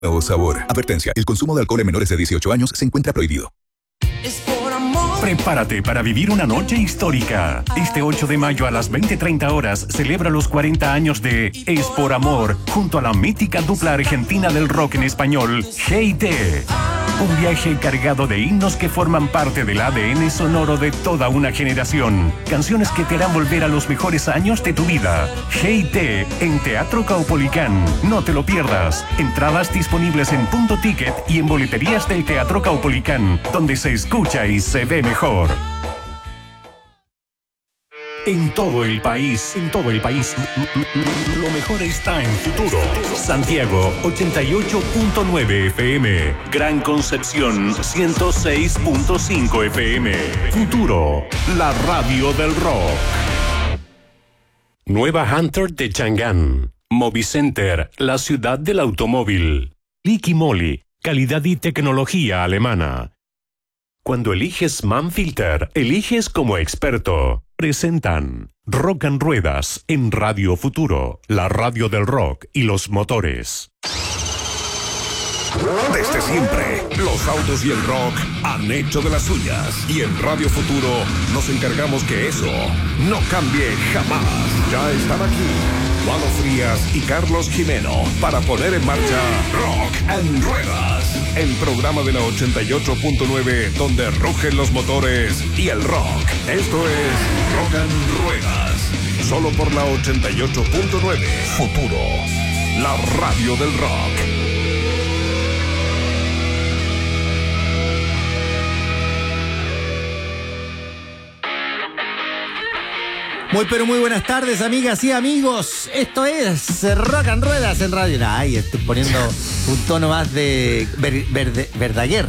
Nuevo sabor. Advertencia: el consumo de alcohol en menores de 18 años se encuentra prohibido. Prepárate para vivir una noche histórica. Este 8 de mayo a las 20:30 horas celebra los 40 años de Es por Amor junto a la mítica dupla argentina del rock en español, Hey!T. Un viaje cargado de himnos que forman parte del ADN sonoro de toda una generación. Canciones que te harán volver a los mejores años de tu vida. Hey!T en Teatro Caupolicán. No te lo pierdas. Entradas disponibles en Punto Ticket y en boleterías del Teatro Caupolicán, donde se escucha y se ve mejor. En todo el país, lo mejor está en Futuro. Santiago, 88.9 FM. Gran Concepción, 106.5 FM. Futuro, la radio del rock. Nueva Hunter de Chang'an. Movicenter, la ciudad del automóvil. Liqui Moly, calidad y tecnología alemana. Cuando eliges Manfilter, eliges como experto. Presentan Rock and Ruedas en Radio Futuro, la radio del rock y los motores. Desde siempre, los autos y el rock han hecho de las suyas. Y en Radio Futuro nos encargamos que eso no cambie jamás. Ya están aquí Walo Frías y Carlos Jimeno para poner en marcha Rock and Ruedas, el programa de la 88.9 donde rugen los motores y el rock. Esto es Rock and Ruedas, solo por la 88.9. Futuro, la radio del rock. Muy buenas tardes, amigas y amigos. Esto es Rock and Ruedas en Radio. Ay, estoy poniendo un tono más de Verdaguer.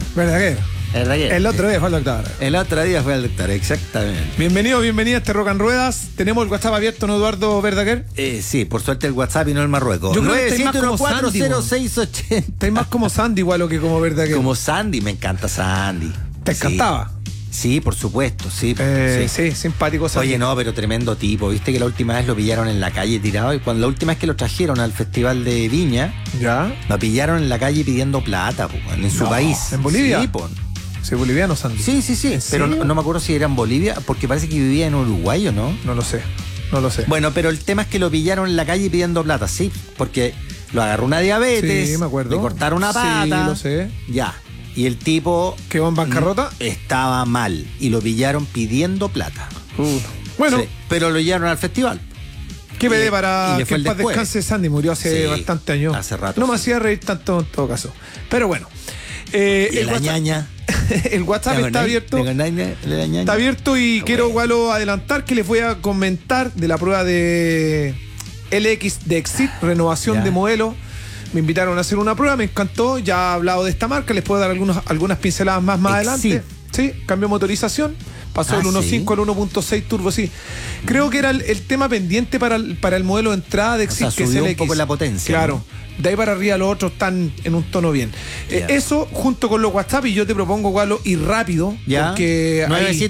El otro día fue el doctor. El otro día fue el doctor, exactamente. Bienvenido a este Rock and Ruedas. ¿Tenemos el WhatsApp abierto, no, Eduardo Verdaguer? Sí, por suerte el WhatsApp y no el Marruecos. Yo creo que estáis más como Sandy. 971400680. Estáis más como Sandy igual que como Verdaguer. Como Sandy, me encanta Sandy. ¿Te encantaba? Sí, por supuesto, sí. Sí, simpático. Sandy. Oye, no, pero tremendo tipo. Viste que la última vez lo pillaron en la calle tirado. Y cuando la última vez que lo trajeron al Festival de Viña, ¿ya? Lo pillaron en la calle pidiendo plata, en su país. ¿En Bolivia? Sí, po. Sí, boliviano, Sandy. Sí. Pero no me acuerdo si era en Bolivia, porque parece que vivía en Uruguay o no. No lo sé. Bueno, pero el tema es que lo pillaron en la calle pidiendo plata, sí. Porque lo agarró una diabetes. Sí, me acuerdo. Le cortaron una pata. Sí, lo sé. Ya. Y el tipo... ¿Quedó en bancarrota? Estaba mal. Y lo pillaron pidiendo plata. Bueno. Sí, pero lo llevaron al festival. ¿Qué pedí para que en paz descanse? Sandy murió hace bastante años. Hace rato. No me hacía reír tanto en todo caso. Pero bueno. El ñaña. El WhatsApp está abierto. Está abierto y quiero, Walo, adelantar que les voy a comentar de la prueba de LX de Exit, renovación de modelo. Me invitaron a hacer una prueba, me encantó. Ya he hablado de esta marca, les puedo dar algunas pinceladas más adelante. Sí, cambió motorización. Pasó del 1.5 al 1.6 turbo, sí. Creo que era el tema pendiente para el modelo de entrada de Exit, que es el X. Un poco la potencia. Claro. ¿No? De ahí para arriba los otros están en un tono bien. Eso junto con los WhatsApp, y yo te propongo, Walo, ir rápido. Ya. Porque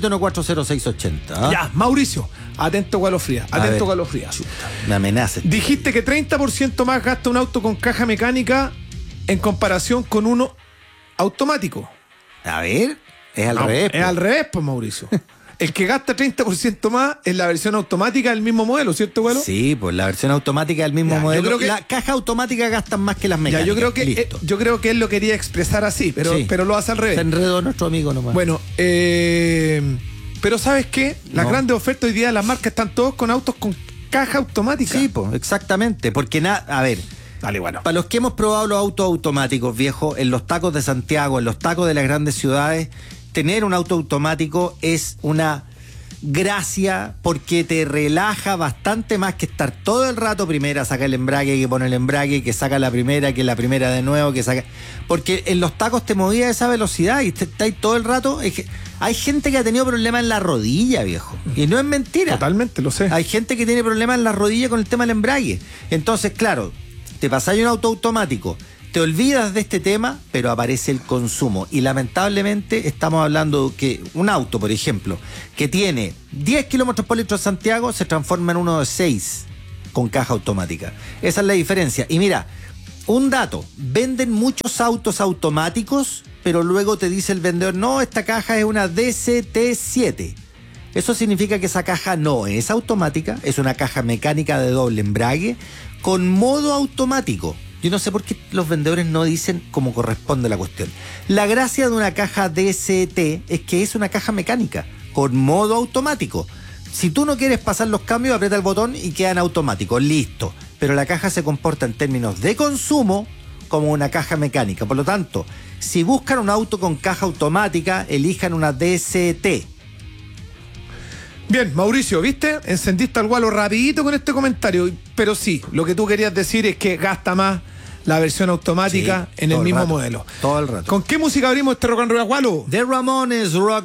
971400680. Ya, Mauricio. Atento, Walo Frías. Atento, Walo Frías. Me amenaza. Dijiste que 30% más gasta un auto con caja mecánica en comparación con uno automático. A ver, es al revés. Es al revés, pues, Mauricio. El que gasta 30% más es la versión automática del mismo modelo, ¿cierto, Walo? Sí, pues la versión automática del mismo modelo. Yo creo que la caja automática gastan más que las mecánicas. Yo creo que él lo quería expresar así, pero lo hace al revés. Se enredó nuestro amigo nomás. Bueno, pero ¿sabes qué? Las grandes ofertas hoy día de las marcas están todos con autos con caja automática. Sí, pues, exactamente. Porque a ver, dale, bueno. Para los que hemos probado los autos automáticos, viejo, en los tacos de Santiago, en los tacos de las grandes ciudades, tener un auto automático es una gracia porque te relaja bastante más que estar todo el rato primera, saca el embrague, que pone el embrague, que saca la primera, que la primera de nuevo, que saca... Porque en los tacos te movía a esa velocidad y estáis todo el rato... Hay gente que ha tenido problemas en la rodilla, viejo. Y no es mentira. Totalmente, lo sé. Hay gente que tiene problemas en la rodilla con el tema del embrague. Entonces, claro, te pasáis un auto automático, te olvidas de este tema, pero aparece el consumo. Y lamentablemente estamos hablando que un auto, por ejemplo, que tiene 10 kilómetros por litro en Santiago, se transforma en uno de 6 con caja automática. Esa es la diferencia. Y mira, un dato, venden muchos autos automáticos, pero luego te dice el vendedor, no, esta caja es una DCT7. Eso significa que esa caja no es automática, es una caja mecánica de doble embrague con modo automático. Yo no sé por qué los vendedores no dicen como corresponde la cuestión. La gracia de una caja DCT es que es una caja mecánica con modo automático. Si tú no quieres pasar los cambios, aprieta el botón y queda en automático, listo. Pero la caja se comporta en términos de consumo como una caja mecánica. Por lo tanto, si buscan un auto con caja automática, elijan una DCT. Bien, Mauricio, ¿viste? Encendiste al gualo rapidito con este comentario. Pero sí, lo que tú querías decir es que gasta más la versión automática en el mismo modelo. Todo el rato. ¿Con qué música abrimos este Rock and Roll, gualo? The Ramones, Rock